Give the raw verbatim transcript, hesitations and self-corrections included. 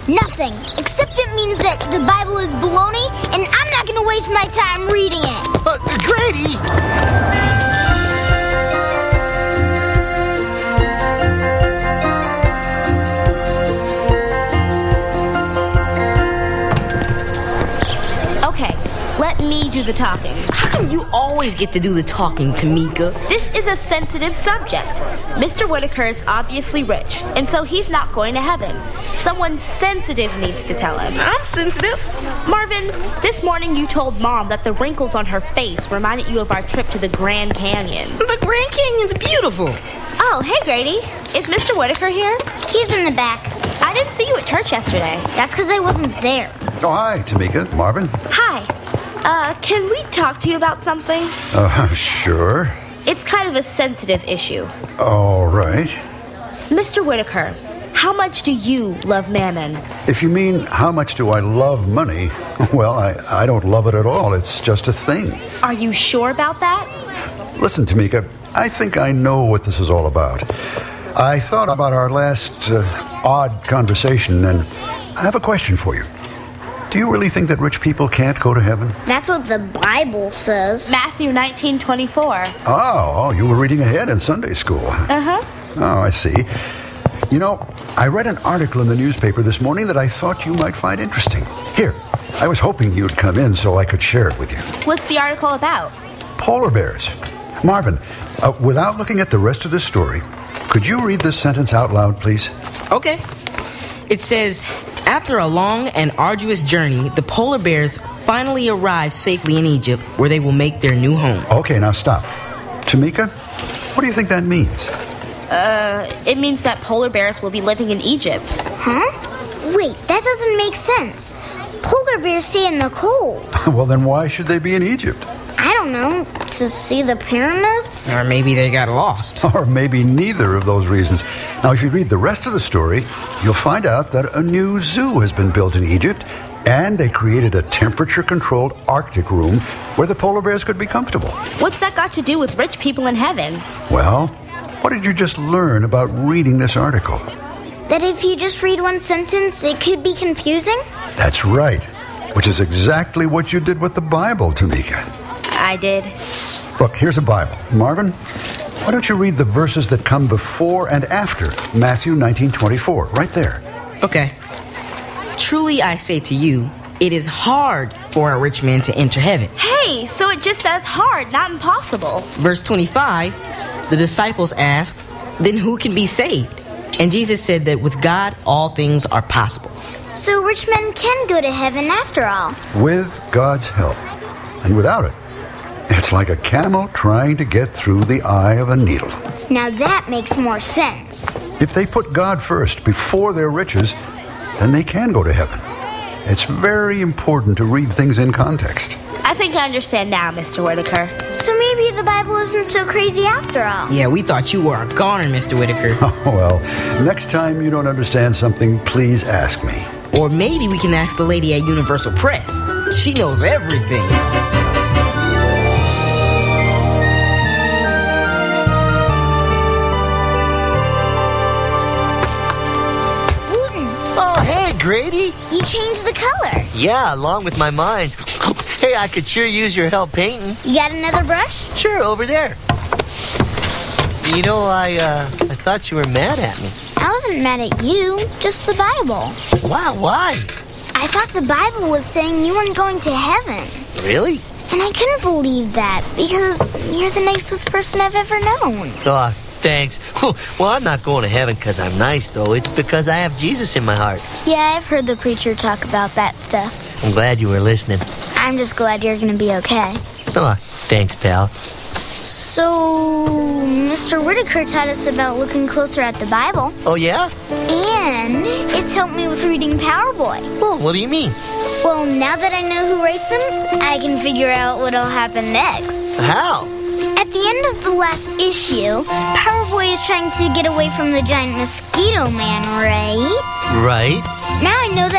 Nothing, except it means that the Bible is baloney, and I'm not going to waste my time reading it. Uh, Grady! Okay, let me do the talking. How come you always get to do the talking, Tamika? This is a sensitive subject. Mister Whitaker is obviously rich, and so he's not going to heaven. Someone sensitive needs to tell him. I'm sensitive. Marvin, this morning you told Mom that the wrinkles on her face reminded you of our trip to the Grand Canyon. The Grand Canyon's beautiful. Oh, hey, Grady. Is Mister Whitaker here? He's in the back. I didn't see you at church yesterday. That's because I wasn't there. Oh, hi, Tamika. Marvin? Hi. Uh, can we talk to you about something? Uh, sure. It's kind of a sensitive issue. All right. Mister Whitaker, how much do you love Mammon? If you mean how much do I love money, well, I, I don't love it at all. It's just a thing. Are you sure about that? Listen, Tamika, I think I know what this is all about. I thought about our last uh, odd conversation, and I have a question for you. Do you really think that rich people can't go to heaven? That's what the Bible says. Matthew nineteen twenty-four. Oh, oh, you were reading ahead in Sunday school. Uh-huh. Oh, I see. You know, I read an article in the newspaper this morning that I thought you might find interesting. Here, I was hoping you'd come in so I could share it with you. What's the article about? Polar bears. Marvin, uh, without looking at the rest of the story, could you read this sentence out loud, please? Okay. It says, after a long and arduous journey, the polar bears finally arrive safely in Egypt, where they will make their new home. Okay, now stop. Tamika, what do you think that means? Uh, it means that polar bears will be living in Egypt. Huh? Wait, that doesn't make sense. Polar bears stay in the cold. Well, then why should they be in Egypt? I don't know, to see the pyramids? Or maybe they got lost. Or maybe neither of those reasons. Now, if you read the rest of the story, you'll find out that a new zoo has been built in Egypt, and they created a temperature-controlled Arctic room where the polar bears could be comfortable. What's that got to do with rich people in heaven? Well, what did you just learn about reading this article? That if you just read one sentence, it could be confusing? That's right, which is exactly what you did with the Bible, Tamika. I did. Look, here's a Bible. Marvin, why don't you read the verses that come before and after Matthew nineteen twenty-four, right there. Okay. Truly I say to you, it is hard for a rich man to enter heaven. Hey, so it just says hard, not impossible. Verse twenty-five, the disciples asked, then who can be saved? And Jesus said that with God, all things are possible. So rich men can go to heaven after all. With God's help. And without it, it's like a camel trying to get through the eye of a needle. Now that makes more sense. If they put God first before their riches, then they can go to heaven. It's very important to read things in context. I think I understand now, Mister Whitaker. So maybe the Bible isn't so crazy after all. Yeah, we thought you were a goner, Mister Whitaker. Oh, well, next time you don't understand something, please ask me. Or maybe we can ask the lady at Universal Press. She knows everything. Grady? You changed the color. Yeah, along with my mind. Hey, I could sure use your help painting. You got another brush? Sure, over there. You know, I, uh, I thought you were mad at me. I wasn't mad at you, just the Bible. Wow, why? I thought the Bible was saying you weren't going to heaven. Really? And I couldn't believe that, because you're the nicest person I've ever known. Oh, thanks. Well, I'm not going to heaven because I'm nice, though. It's because I have Jesus in my heart. Yeah, I've heard the preacher talk about that stuff. I'm glad you were listening. I'm just glad you're going to be okay. Oh, thanks, pal. So, Mister Whitaker taught us about looking closer at the Bible. Oh, yeah? And it's helped me with reading Power Boy. Oh, what do you mean? Well, now that I know who writes them, I can figure out what'll happen next. How? At the end of the last issue, Power Boy is trying to get away from the giant mosquito man, right? Right. Now I know that